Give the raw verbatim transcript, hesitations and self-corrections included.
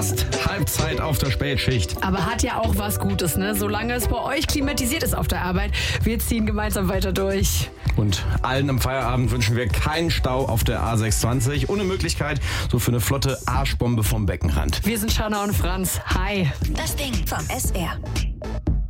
fast Halbzeit auf der Spätschicht. Aber hat ja auch was Gutes, ne? Solange es bei euch klimatisiert ist auf der Arbeit, wir ziehen gemeinsam weiter durch. Und allen am Feierabend wünschen wir keinen Stau auf der A sechsundzwanzig und eine Möglichkeit so für eine flotte Arschbombe vom Beckenrand. Wir sind Shanna und Franz. Hi. Das Ding vom S R.